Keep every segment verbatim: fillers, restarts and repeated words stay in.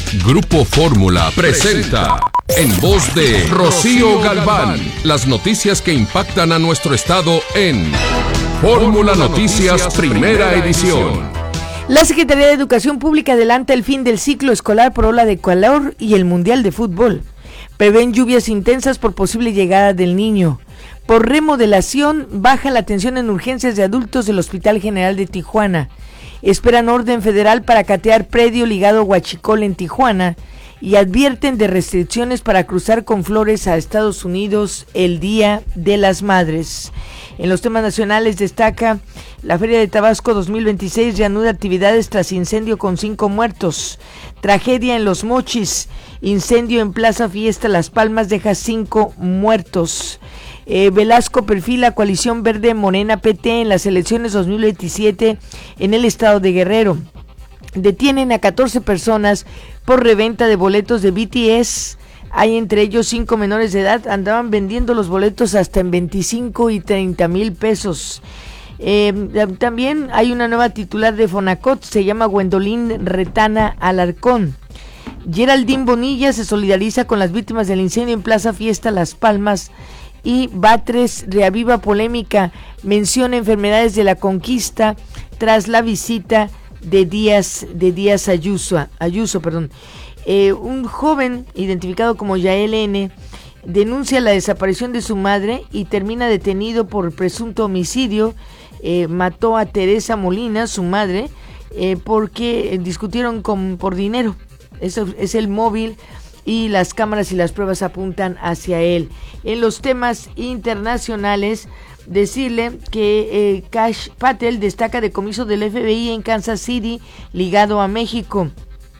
Grupo Fórmula presenta, en voz de Rocío Galván, las noticias que impactan a nuestro estado en Fórmula Noticias Primera Edición. La Secretaría de Educación Pública adelanta el fin del ciclo escolar por ola de calor y el Mundial de Fútbol. Prevén lluvias intensas por posible llegada del Niño. Por remodelación, baja la atención en urgencias de adultos del Hospital General de Tijuana. Esperan orden federal para catear predio ligado a Huachicol en Tijuana y advierten de restricciones para cruzar con flores a Estados Unidos el Día de las Madres. En los temas nacionales destaca la Feria de Tabasco dos mil veintiséis reanuda actividades tras incendio con cinco muertos. Tragedia en Los Mochis, incendio en Plaza Fiesta Las Palmas deja cinco muertos. Eh, Velasco perfila Coalición Verde Morena P T en las elecciones dos mil veintisiete en el estado de Guerrero. Detienen a catorce personas por reventa de boletos de B T S. Hay entre ellos cinco menores de edad, andaban vendiendo los boletos hasta en veinticinco y treinta mil pesos. Eh, también hay una nueva titular de Fonacot, se llama Gwendolyn Retana Alarcón. Geraldine Bonilla se solidariza con las víctimas del incendio en Plaza Fiesta Las Palmas. Y Batres reaviva polémica, menciona enfermedades de la conquista tras la visita de Díaz, de Díaz Ayuso, Ayuso, perdón. Eh, un joven identificado como Yael N denuncia la desaparición de su madre y termina detenido por presunto homicidio. Eh, mató a Teresa Molina, su madre, eh, porque discutieron con, por dinero. Eso es el móvil y las cámaras y las pruebas apuntan hacia él. En los temas internacionales, decirle que eh, Kash Patel destaca decomiso del F B I en Kansas City ligado a México.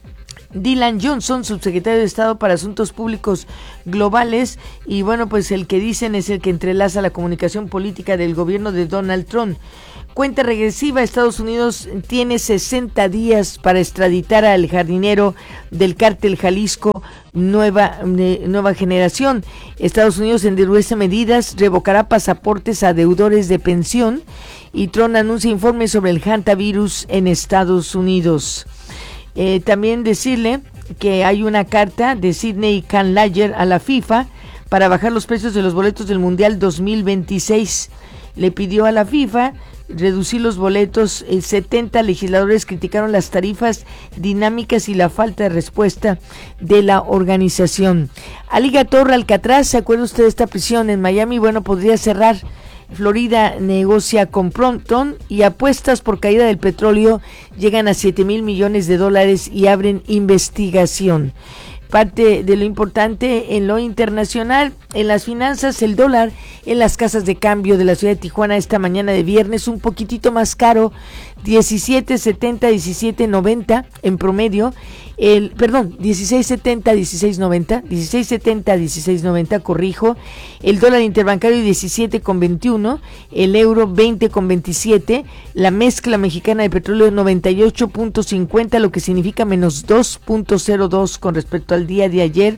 Dylan Johnson, subsecretario de Estado para Asuntos Públicos Globales, y bueno, pues el que dicen es el que entrelaza la comunicación política del gobierno de Donald Trump. Cuenta regresiva, Estados Unidos tiene sesenta días para extraditar al jardinero del cártel Jalisco Nueva, eh, Nueva Generación. Estados Unidos endurece medidas, revocará pasaportes a deudores de pensión y Trump anuncia informes sobre el hantavirus en Estados Unidos. Eh, también decirle que hay una carta de Sidney Canlayer a la FIFA para bajar los precios de los boletos del Mundial dos mil veintiséis. Le pidió a la FIFA reducir los boletos. El setenta legisladores criticaron las tarifas dinámicas y la falta de respuesta de la organización. Alligator Alcatraz, ¿se acuerda usted de esta prisión en Miami? Bueno, podría cerrar. Florida negocia con Prompton y apuestas por caída del petróleo llegan a siete mil millones de dólares y abren investigación. Parte de lo importante en lo internacional, en las finanzas, el dólar en las casas de cambio de la ciudad de Tijuana esta mañana de viernes un poquitito más caro, diecisiete setenta, diecisiete noventa en promedio, el perdón, dieciséis setenta, dieciséis noventa, dieciséis setenta, dieciséis noventa, corrijo, el dólar interbancario diecisiete con veintiuno, el euro veinte con veintisiete, la mezcla mexicana de petróleo noventa y ocho punto cincuenta, lo que significa menos dos punto cero dos con respecto al día de ayer.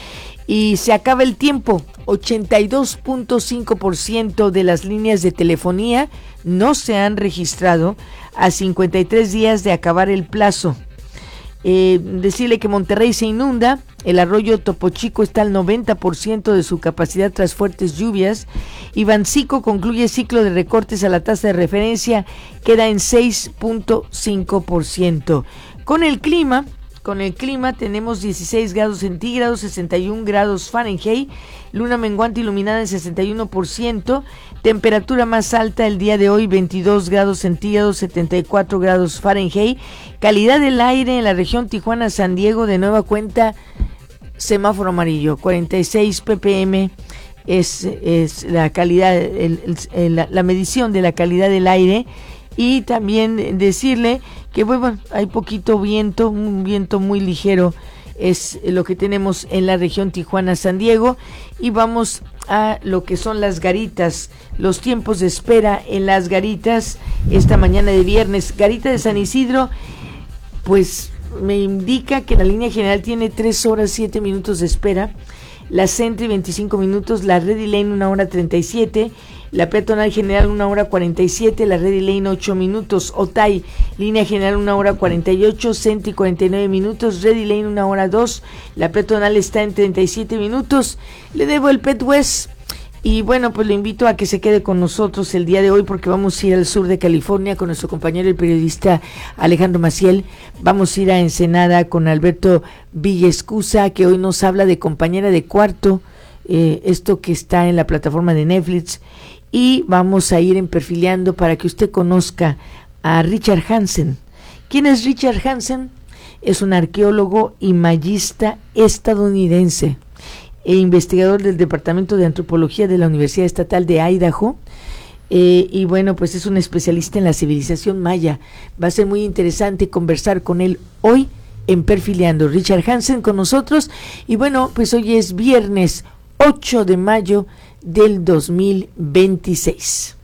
Y se acaba el tiempo, ochenta y dos punto cinco por ciento de las líneas de telefonía no se han registrado a cincuenta y tres días de acabar el plazo. Eh, decirle que Monterrey se inunda, el arroyo Topo Chico está al noventa por ciento de su capacidad tras fuertes lluvias, y Bancico concluye ciclo de recortes a la tasa de referencia, queda en seis punto cinco por ciento. Con el clima, Con el clima tenemos dieciséis grados centígrados, sesenta y un grados Fahrenheit, luna menguante iluminada en sesenta y uno por ciento, temperatura más alta el día de hoy veintidós grados centígrados, setenta y cuatro grados Fahrenheit, calidad del aire en la región Tijuana-San Diego de nueva cuenta semáforo amarillo, cuarenta y seis ppm es, es la calidad, el, el, el, la, la medición de la calidad del aire. Y también decirle que bueno, hay poquito viento, un viento muy ligero es lo que tenemos en la región Tijuana-San Diego. Y vamos a lo que son las garitas, los tiempos de espera en las garitas esta mañana de viernes. Garita de San Isidro, pues me indica que la línea general tiene tres horas siete minutos de espera, la Sentry veinticinco minutos, la Ready Lane una hora treinta y siete, La peatonal general una hora cuarenta y siete, la Ready Lane ocho minutos, Otay, línea general una hora cuarenta y ocho, Senti cuarenta y nueve minutos, Ready Lane una hora dos, la peatonal está en treinta y siete minutos, le debo el Pet West. Y bueno, pues lo invito a que se quede con nosotros el día de hoy porque vamos a ir al sur de California con nuestro compañero el periodista Alejandro Maciel. Vamos a ir a Ensenada con Alberto Villescusa, que hoy nos habla de Compañera de Cuarto, eh, esto que está en la plataforma de Netflix. Y vamos a ir en Perfileando para que usted conozca a Richard Hansen. ¿Quién es Richard Hansen? Es un arqueólogo y mallista estadounidense e investigador del Departamento de Antropología de la Universidad Estatal de Idaho, eh, y bueno, pues es un especialista en la civilización maya. Va a ser muy interesante conversar con él hoy en Perfileando. Richard Hansen con nosotros, y bueno, pues hoy es viernes ocho de mayo del dos mil veintiséis.